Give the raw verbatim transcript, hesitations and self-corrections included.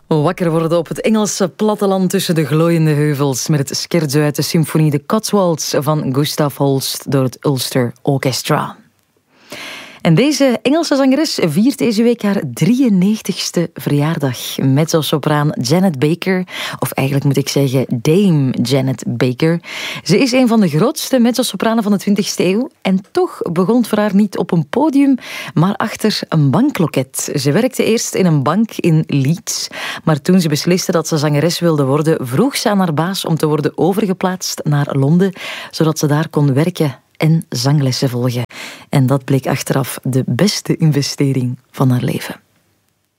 Wakker worden op het Engelse platteland tussen de glooiende heuvels met het scherzo uit de symfonie The Cotswolds van Gustav Holst door het Ulster Orchestra. En deze Engelse zangeres viert deze week haar drieënnegentigste verjaardag. Mezzosopraan Janet Baker, of eigenlijk moet ik zeggen Dame Janet Baker. Ze is een van de grootste mezzosopranen van de twintigste eeuw en toch begon het voor haar niet op een podium, maar achter een bankloket. Ze werkte eerst in een bank in Leeds, maar toen ze besliste dat ze zangeres wilde worden, vroeg ze aan haar baas om te worden overgeplaatst naar Londen, zodat ze daar kon werken en zanglessen volgen. En dat bleek achteraf de beste investering van haar leven.